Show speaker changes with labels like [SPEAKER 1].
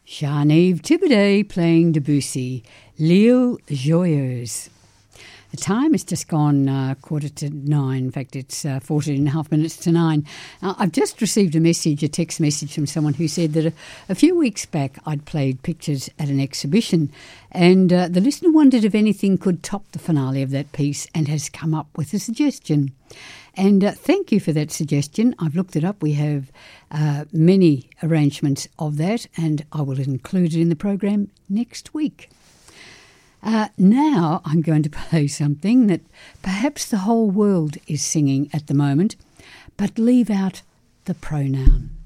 [SPEAKER 1] Jean-Yves Thibaudet playing Debussy, L'Île Joyeuse. The time has just gone 9:15. In fact, it's 14 and a half minutes to 9. Now, I've just received a text message from someone who said that a few weeks back I'd played pictures at an exhibition, and the listener wondered if anything could top the finale of that piece and has come up with a suggestion. And thank you for that suggestion. I've looked it up. We have many arrangements of that, and I will include it in the program next week. Now I'm going to play something that perhaps the whole world is singing at the moment, but leave out the pronoun.